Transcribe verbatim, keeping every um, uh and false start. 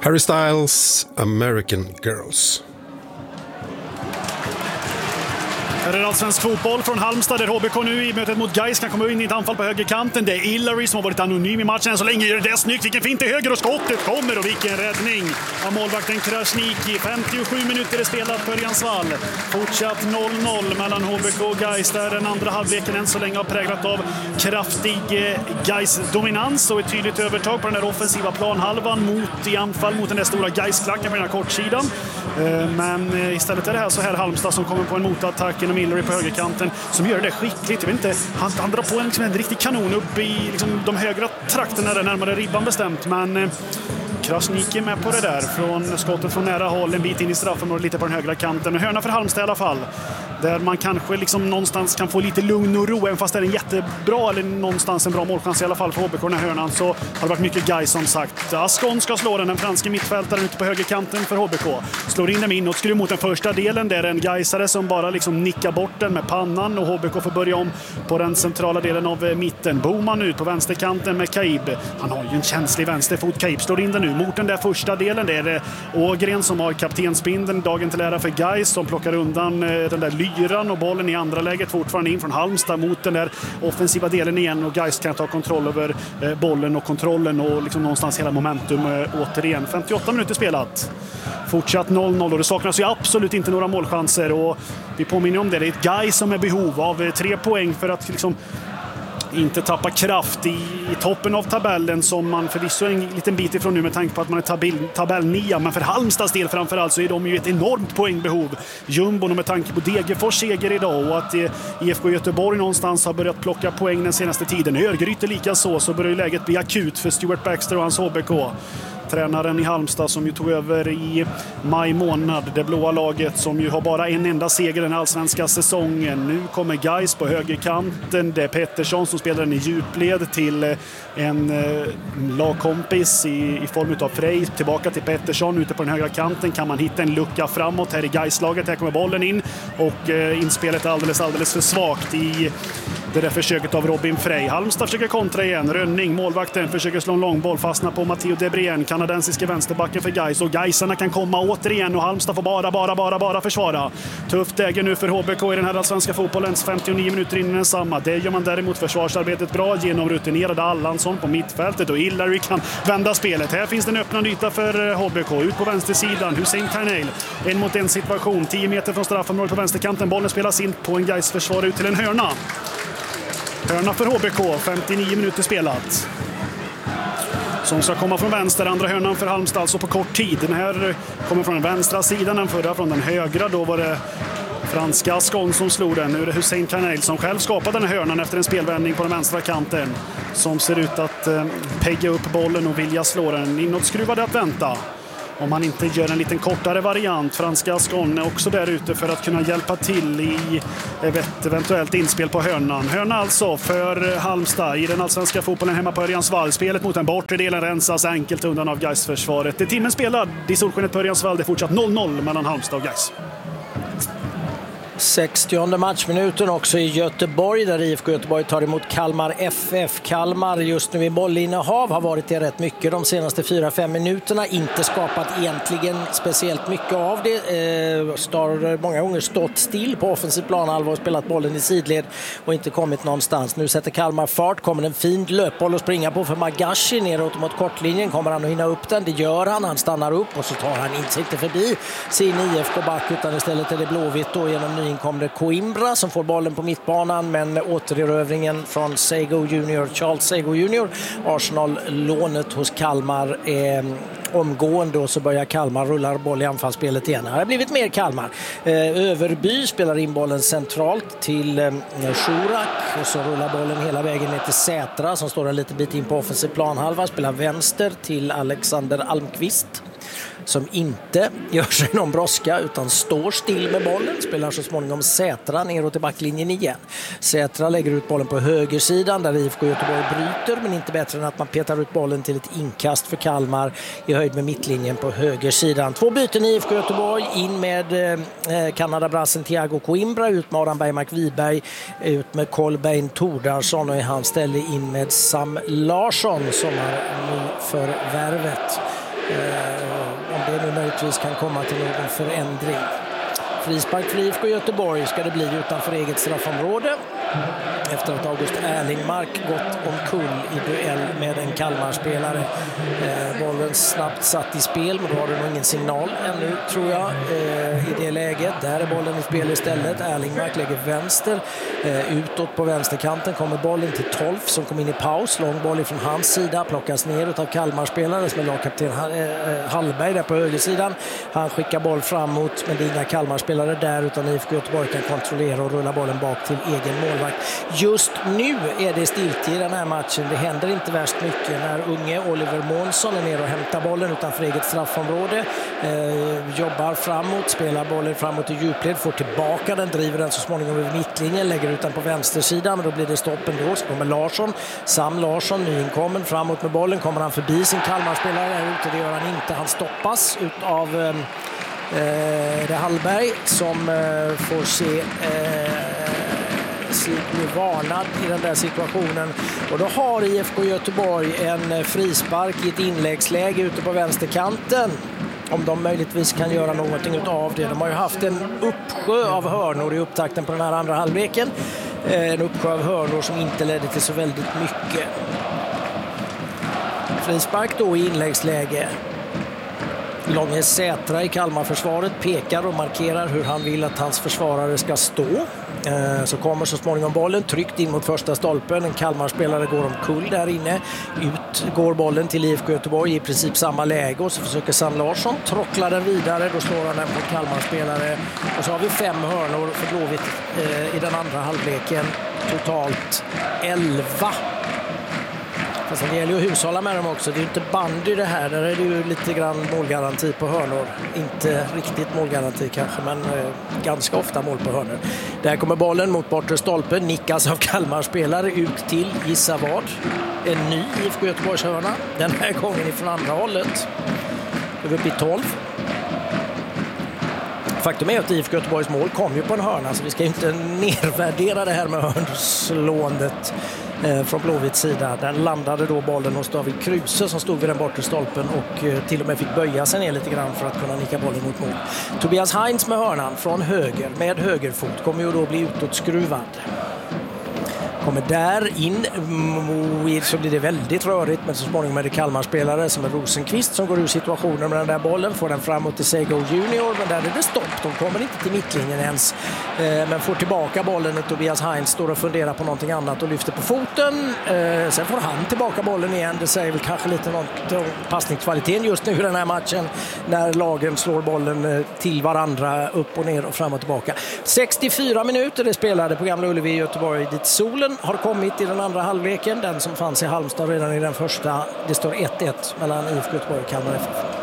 Harry Styles, American Girls. Här är allsvensk fotboll från Halmstad där H B K nu i mötet mot Gais kan komma in i ett anfall på högerkanten. Det är Hillary som har varit anonym i matchen så länge. Gör det snyggt, vilken fint till höger och skottet kommer och vilken räddning av målvakten Krasniqi. femtiosju minuter är spelat på Örjansvall. Fortsatt noll noll mellan H B K och Gais där den andra halvleken än så länge har präglat av kraftig Gais dominans och ett tydligt övertag på den där offensiva planhalvan mot i anfall mot den där stora Gais-klacken på den här kortsidan. Men istället är det här så här Halmstad som kommer på en motattack inom Hillary på högerkanten som gör det skickligt. Jag vet inte, han, han drar på en, liksom en riktig kanon upp i liksom, de högra trakterna där närmare ribban bestämt. Men eh, Krasniqi är med på det där. Från skottet från nära håll, en bit in i straffområdet lite på den högra kanten. Men hörna för Halmstad i alla fall. Där man kanske liksom någonstans kan få lite lugn och ro. Även fast det är en jättebra eller någonstans en bra målchans i alla fall för H B K den här hörnan så har det varit mycket Gais som sagt. Ascon ska slå den, den franska mittfältaren ute på högerkanten för H B K. Slår in den inåt, skruv mot den första delen. Det är en Gaisare som bara liksom nickar bort den med pannan och H B K får börja om på den centrala delen av mitten. Boman ut på vänsterkanten med Kaib. Han har ju en känslig vänsterfot. Kaib slår in den nu mot den där första delen. Det är Ågren som har kaptensbindeln dagen till ära för Gais som plockar undan den där lyran och bollen i andra läget fortfarande in från Halmstad mot den där offensiva delen igen och Gais kan ta kontroll över bollen och kontrollen och liksom någonstans hela momentum återigen. femtioåtta minuter spelat. Fortsatt noll noll och det saknas ju absolut inte några målchanser och vi påminner om det. Det är ett Gais som är behov av tre poäng för att liksom inte tappa kraft i, i toppen av tabellen som man förvisso är en liten bit ifrån nu med tanke på att man är tabell, tabellnia. Men för Halmstads del framförallt så är de ju ett enormt poängbehov. Jumbon med tanke på Degerfors seger idag och att I F K Göteborg någonstans har börjat plocka poäng den senaste tiden. Örgryte lika så, så börjar ju läget bli akut för Stuart Baxter och hans H B K. Tränaren i Halmstad som ju tog över i maj månad. Det blåa laget som ju har bara en enda seger den allsvenska säsongen. Nu kommer Gais på högerkanten. Det är Pettersson som spelar den i djupled till en eh, lagkompis i, i form av Frej. Tillbaka till Pettersson ute på den högra kanten. Kan man hitta en lucka framåt här i Gais-laget. Här kommer bollen in och eh, inspelet är alldeles, alldeles för svagt i det där försöket av Robin Frey. Halmstad försöker kontra igen. Rönning, målvakten, försöker slå en långboll. Fastnar på Matteo Debrien, kanadensiska vänsterbacken för Gais. Och Gaisarna kan komma återigen och Halmstad får bara, bara, bara, bara försvara. Tufft läge nu för H B K i den här allsvenska fotbollens femtionio minuter in i den samma. Det gör man däremot försvarsarbetet bra genom rutinerade Allansson på mittfältet och Hillary kan vända spelet. Här finns det en öppnande yta för H B K. Ut på vänstersidan, Hussein Karnail. En mot en situation, tio meter från straffområdet på vänsterkanten. Bollen spelas in på en Gais försvar ut till en hörna. Hörna för H B K, femtionio minuter spelat. Som ska komma från vänster, andra hörnan för Halmstad alltså på kort tid. Den här kommer från den vänstra sidan, den förra från den högra. Då var det franska Ascon som slog den. Nu är det Hussein Karnail som själv skapade den här hörnan efter en spelvändning på den vänstra kanten. Som ser ut att eh, pegga upp bollen och vilja slå den. Inåt skruvade att vänta. Om man inte gör en liten kortare variant. Franska Ascon är också där ute för att kunna hjälpa till i ett eventuellt inspel på hörnan. Hörna alltså för Halmstad i den allsvenska fotbollen hemma på Örjansvall. Spelet mot den bortre delen rensas enkelt undan av Gais-försvaret. Det timmen spelar i solskenet på Örjansvall. Det är fortsatt noll noll mellan Halmstad och Gais. sextionde matchminuten också i Göteborg där I F K Göteborg tar emot Kalmar F F. Kalmar just nu i bollinnehav har varit det rätt mycket de senaste fyra fem minuterna. Inte skapat egentligen speciellt mycket av det. Eh, Star många gånger stått still på offensiv planhalva och spelat bollen i sidled och inte kommit någonstans. Nu sätter Kalmar fart, kommer en fin löpboll att springa på för Magashi neråt mot kortlinjen. Kommer han att hinna upp den? Det gör han. Han stannar upp och så tar han inte förbi sin I F K-back utan istället är det Blåvitt då genom ny kom det Coimbra som får bollen på mittbanan men återerövringen från Sego Junior, Charles Sego Junior. Arsenal-lånet hos Kalmar är omgående och så börjar Kalmar rulla boll i anfallsspelet igen. Det har blivit mer Kalmar. Överby spelar in bollen centralt till Schurak och så rullar bollen hela vägen ner till Sätra som står en liten bit in på offensiv planhalva. Spelar vänster till Alexander Almqvist som inte gör sig någon brådska utan står still med bollen. Spelar så småningom Sätra neråt till backlinjen igen. Sätra lägger ut bollen på högersidan där I F K Göteborg bryter men inte bättre än att man petar ut bollen till ett inkast för Kalmar i höjd med mittlinjen på högersidan. Två byten i I F K Göteborg, in med eh, Kanadabrassen Thiago Coimbra, ut med Adam Bergmark Wiberg, ut med Kolbeinn Tordarsson och i hans ställe in med Sam Larsson som är ny för värvet. Eh, om det nu möjligtvis kan komma till någon förändring. Frispark för I F K Göteborg ska det bli utanför eget straffområde. Efter att August Erlingmark gått omkull i duell med en Kalmar-spelare. Eh, bollen snabbt satt i spel, men då har det nog ingen signal ännu, tror jag, eh, i det läget. Där är bollen i spel istället. Erlingmark lägger vänster. Eh, utåt på vänsterkanten kommer bollen till Tolf som kom in i paus. Lång boll ifrån hans sida, plockas ner av Kalmar-spelare som är lagkapten eh, Hallberg där på högersidan. Han skickar boll framåt, men det är inga Kalmar-spelare där, utan I F K Göteborg kan kontrollera och rulla bollen bak till egen målvakt. Just nu är det stiltid i den här matchen. Det händer inte värst mycket när unge Oliver Månsson är ner och hämtar bollen utanför eget straffområde. Eh, jobbar framåt, spelar bollen framåt i djupled, får tillbaka den, driver den så småningom över mittlinjen, lägger ut den på vänstersidan, men då blir det stopp ändå. Så kommer Larsson, Sam Larsson, nyinkommen framåt med bollen. Kommer han förbi sin Kalmar-spelare där ute? Det gör han inte. Han stoppas av eh, eh, det Hallberg som eh, får se eh, blir varnad i den där situationen, och då har I F K Göteborg en frispark i ett inläggsläge ute på vänsterkanten, om de möjligtvis kan göra någonting av det. De har ju haft en uppsjö av hörnor i upptakten på den här andra halvleken, en uppsjö av hörnor som inte ledde till så väldigt mycket. Frispark då i inläggsläge. Långe Sätra i Kalmarförsvaret pekar och markerar hur han vill att hans försvarare ska stå. Så kommer så småningom bollen tryckt in mot första stolpen. En Kalmarspelare går omkull där inne. Ut går bollen till I F K Göteborg i princip samma läge, och så försöker Sam Larsson trockla den vidare. Då slår han den på Kalmarspelare. Och så har vi fem hörnor för Blåvitt eh, i den andra halvleken. Totalt elva. Fast det gäller ju att hushålla med dem också. Det är ju inte bandy det här. Där är det ju lite grann målgaranti på hörnor. Inte riktigt målgaranti kanske, men eh, ganska ofta mål på hörnor. Där kommer bollen mot bortre stolpen. Nickas av Kalmar-spelare ut till, gissa vad, en ny I F K Göteborgs hörna. Den här gången ifrån andra hållet. Över upp i tolv. Faktum är att I F K Göteborgs mål kom ju på en hörna, så vi ska inte nervärdera det här med hörnslåendet eh, från Blåvitts sida. Den landade då bollen hos David Kruse som stod vid den bortre stolpen och eh, till och med fick böja sig ner lite grann för att kunna nicka bollen mot mål. Tobias Heinz med hörnan från höger med högerfot kommer ju då bli utåt skruvad. Kommer där in, så blir det väldigt rörigt, men så småningom är det Kalmar-spelare som är Rosenqvist som går ur situationen med den där bollen, får den framåt till Sego Junior, men där är det stopp, de kommer inte till mittlinjen ens, men får tillbaka bollen och Tobias Heinz står och funderar på någonting annat och lyfter på foten, sen får han tillbaka bollen igen. Det säger väl kanske lite något om passningskvaliteten just nu i den här matchen, när lagen slår bollen till varandra upp och ner och fram och tillbaka. sextiofyra minuter det spelade på Gamla Ullevi i Göteborg, dit solen har kommit i den andra halvleken, den som fanns i Halmstad redan i den första. Det står ett ett mellan I F K Göteborg och Kalmar F F.